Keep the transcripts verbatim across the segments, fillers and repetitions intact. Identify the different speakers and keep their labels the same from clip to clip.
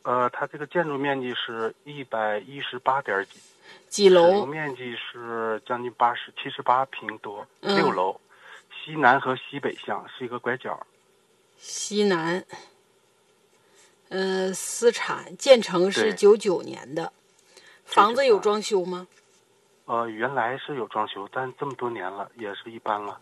Speaker 1: 呃，它这个建筑面积是一百一十八点几，
Speaker 2: 几楼？
Speaker 1: 使用面积是将近八十七十八平多，
Speaker 2: 嗯、
Speaker 1: 六楼，西南和西北向，是一个拐角。
Speaker 2: 西南，呃，私产，建成是九九年的，房子有装修吗？
Speaker 1: 呃，原来是有装修，但这么多年了，也是一般了。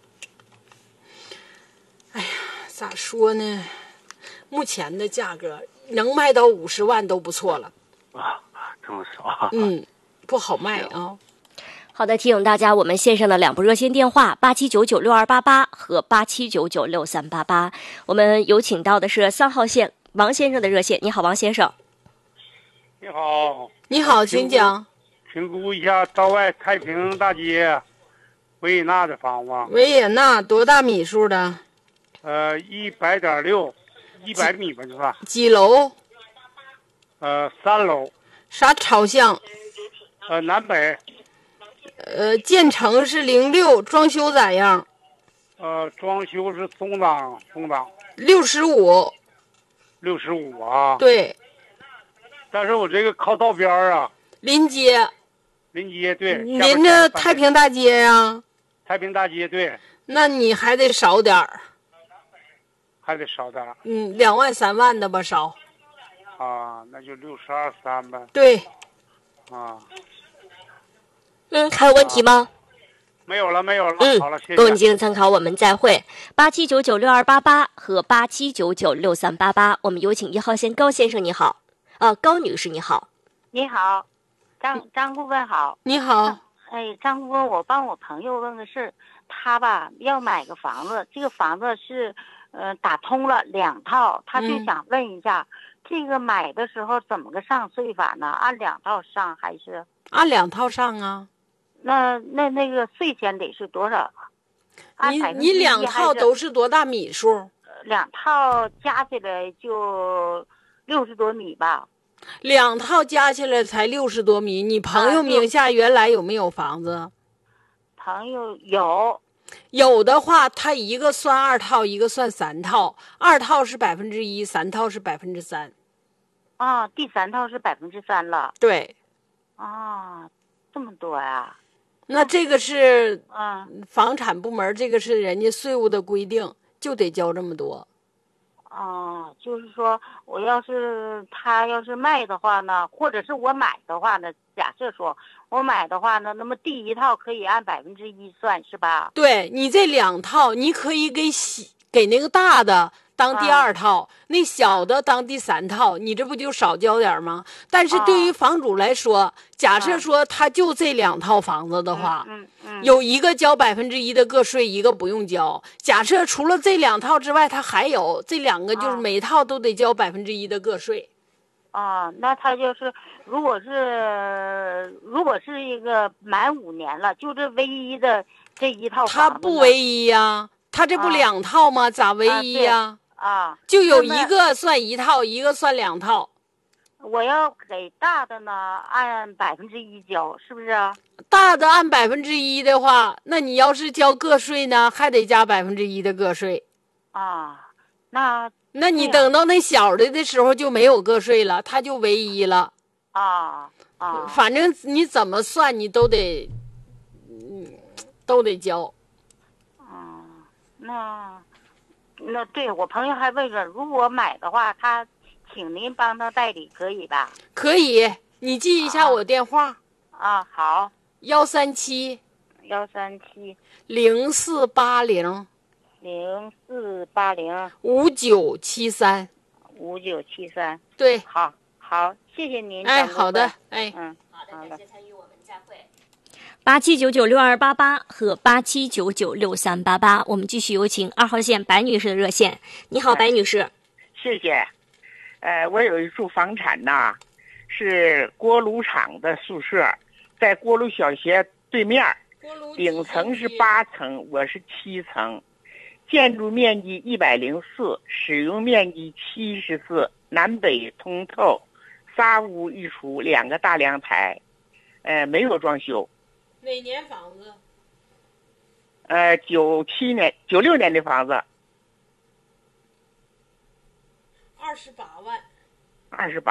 Speaker 2: 哎呀，咋说呢？目前的价格能卖到五十万都不错了。
Speaker 1: 啊，这么少？
Speaker 2: 嗯，不好卖啊。
Speaker 3: 好的，提醒大家，我们线上的两部热线电话八七九九六二八八和八七九九六三八八，我们有请到的是三号线王先生的热线。你好，王先生。
Speaker 4: 你好。
Speaker 2: 你好，请讲。
Speaker 4: 评估一下道外太平大街维也纳的房子。
Speaker 2: 维也纳多大米数的？
Speaker 4: 呃，一百点六，一百米吧，就算。
Speaker 2: 几楼？
Speaker 4: 呃，三楼。
Speaker 2: 啥朝向？
Speaker 4: 呃，南北。
Speaker 2: 呃，建成是零六，装修咋样？
Speaker 4: 呃，装修是中档，中档。
Speaker 2: 六十五。
Speaker 4: 六十五啊。
Speaker 2: 对。
Speaker 4: 但是我这个靠道边啊。
Speaker 2: 临街。
Speaker 4: 临街对。
Speaker 2: 临着太平大街呀、啊。
Speaker 4: 太平大街对。
Speaker 2: 那你还得少点儿。
Speaker 4: 还得少点儿。
Speaker 2: 嗯，两万三万的吧少。
Speaker 4: 啊，那就六十二三呗。
Speaker 2: 对。
Speaker 4: 啊。
Speaker 3: 嗯，还有问题吗？
Speaker 4: 没有了，没有了。
Speaker 3: 嗯，
Speaker 4: 好了，谢谢。
Speaker 3: 供你进行参考，我们再会。八七九九六二八八和八七九九六三八八，我们有请一号线高先生，你好。啊，高女士，你好。
Speaker 5: 你好，张张顾问好。
Speaker 2: 你好。
Speaker 5: 哎，张顾问，我帮我朋友问个事儿，他吧要买个房子，这个房子是呃打通了两套，他就想问一下，嗯、这个买的时候怎么个上税法呢？按两套上还是？
Speaker 2: 按两套上啊。
Speaker 5: 那那那个税前得是多少？
Speaker 2: 你你两套都是多大米数？
Speaker 5: 两套加起来就六十多米吧。
Speaker 2: 两套加起来才六十多米。你朋友名下原来有没有房子？
Speaker 5: 啊、朋友有。
Speaker 2: 有的话，他一个算二套，一个算三套。二套是百分之一，三套是百分之三。
Speaker 5: 啊，第三套是百分之三了。
Speaker 2: 对。
Speaker 5: 啊，这么多呀？
Speaker 2: 那这个是
Speaker 5: 嗯，
Speaker 2: 房产部门，这个是人家税务的规定，就得交这么多。
Speaker 5: 哦，就是说我要是他要是卖的话呢，或者是我买的话呢，假设说我买的话呢，那么第一套可以按百分之一算是吧？
Speaker 2: 对，你这两套你可以给给那个大的当第二套、啊、那小的当第三套，你这不就少交点吗？但是对于房主来说、啊、假设说他就这两套房子的话、
Speaker 5: 嗯嗯嗯、
Speaker 2: 有一个交百分之一的个税，一个不用交。假设除了这两套之外他还有这两个，就是每套都得交百分之一的个税。
Speaker 5: 啊，那他就是如果是如果是一个满五年了，就这唯一的这一套房子，
Speaker 2: 他不唯一呀、啊，他这不两套吗、啊、咋唯一呀、啊
Speaker 5: 啊，
Speaker 2: 就有一个算一套，一个算两套。
Speaker 5: 我要给大的呢，按百分之一交，是不是？
Speaker 2: 大的按百分之一的话，那你要是交个税呢，还得加百分之一的个税。
Speaker 5: 啊，那
Speaker 2: 那你等到那小的的时候就没有个税了，它就唯一了。
Speaker 5: 啊啊，
Speaker 2: 反正你怎么算，你都得，嗯，都得交。
Speaker 5: 嗯，那。那对我朋友还问着，如果买的话，他请您帮他代理，可以吧？
Speaker 2: 可以，你记一下我电话。
Speaker 5: 啊，啊好，
Speaker 2: 幺三七
Speaker 5: 幺三七
Speaker 2: 零四八零
Speaker 5: 零四八零
Speaker 2: 五九七三
Speaker 5: 五九七三。
Speaker 2: 对，
Speaker 5: 好，好，谢谢您。
Speaker 2: 哎，好的，哎，
Speaker 5: 嗯，
Speaker 3: 好的，感谢参与，我们再会。八七九九六二八八和八七九九六三八八，我们继续有请二号线白女士的热线。你好，白女士。
Speaker 6: 谢谢。呃，我有一处房产呐，是锅炉厂的宿舍，在锅炉小学对面，顶层是八层，我是七层，建筑面积一百零四，使用面积七十四，南北通透，仨屋一厨，两个大阳台，呃，没有装修。
Speaker 2: 哪年房子？
Speaker 6: 呃，九七年、九六年的房子。
Speaker 2: 二十八万。
Speaker 6: 二十八。